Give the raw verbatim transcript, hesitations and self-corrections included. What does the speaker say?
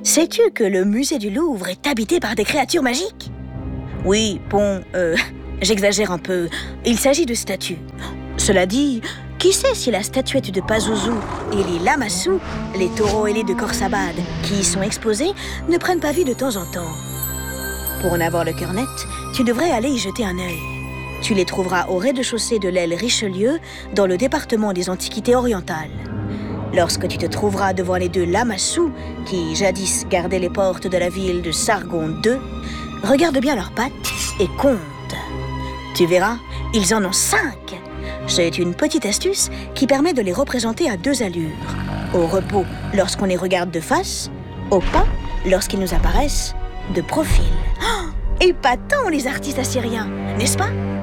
Sais-tu que le musée du Louvre est habité par des créatures magiques? Oui, bon, euh, j'exagère un peu. Il s'agit de statues. Cela dit, qui sait si la statuette de Pazuzu et les Lamassu, les taureaux ailés de Khorsabad, qui y sont exposés, ne prennent pas vie de temps en temps. Pour en avoir le cœur net, tu devrais aller y jeter un œil. Tu les trouveras au rez-de-chaussée de l'aile Richelieu, dans le département des Antiquités orientales. Lorsque tu te trouveras devant les deux Lamassu, qui jadis gardaient les portes de la ville de Sargon deux, regarde bien leurs pattes et compte. Tu verras, ils en ont cinq. C'est une petite astuce qui permet de les représenter à deux allures. Au repos, lorsqu'on les regarde de face, au pas, lorsqu'ils nous apparaissent de profil. Oh, épatants les artistes assyriens, n'est-ce pas?